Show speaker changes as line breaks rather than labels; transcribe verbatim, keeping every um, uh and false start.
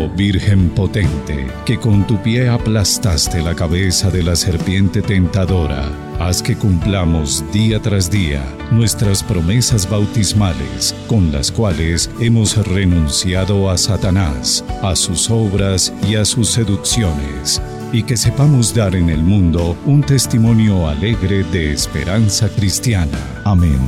Virgen potente, que con tu pie aplastaste la cabeza de la serpiente tentadora, haz que cumplamos día tras día nuestras promesas bautismales, con las cuales hemos renunciado a Satanás, a sus obras y a sus seducciones, y que sepamos dar en el mundo un testimonio alegre de esperanza cristiana. Amén.